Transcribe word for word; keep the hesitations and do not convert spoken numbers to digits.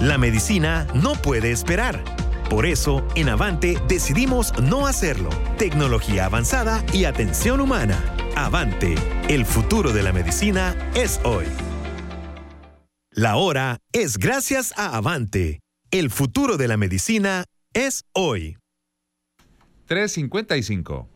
La medicina no puede esperar. Por eso, en Avante decidimos no hacerlo. Tecnología avanzada y atención humana. Avante, el futuro de la medicina es hoy. La hora es gracias a Avante. El futuro de la medicina es hoy. tres cincuenta y cinco.